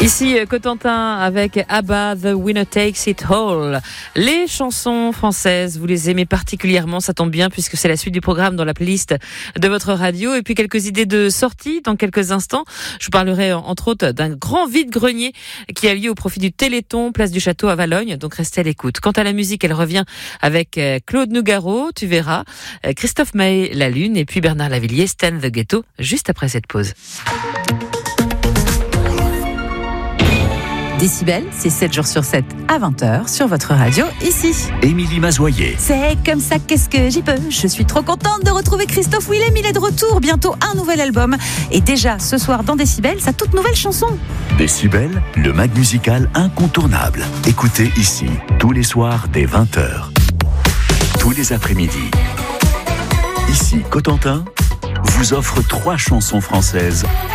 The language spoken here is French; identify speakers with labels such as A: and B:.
A: Ici Cotentin avec ABBA, The Winner Takes It All. Les chansons françaises, vous les aimez particulièrement, ça tombe bien puisque c'est la suite du programme dans la playlist de votre radio. Et puis quelques idées de sortie dans quelques instants. Je vous parlerai entre autres d'un grand vide-grenier qui a lieu au profit du Téléthon, place du Château à Valogne. Donc restez à l'écoute. Quant à la musique, elle revient avec Claude Nougaro, tu verras, Christophe Maé, La Lune, et puis Bernard Lavilliers, Stan the Ghetto, juste après cette pause.
B: Décibel, c'est 7 jours sur 7 à 20h sur votre radio, ici.
C: Émilie Mazoyer.
B: C'est comme ça, qu'est-ce que j'y peux. Je suis trop contente de retrouver Christophe Willem, il est de retour. Bientôt un nouvel album. Et déjà, ce soir dans Décibel, sa toute nouvelle chanson.
C: Décibel, le mag musical incontournable. Écoutez ici, tous les soirs dès 20h. Tous les après-midi. Ici, Cotentin vous offre 3 chansons françaises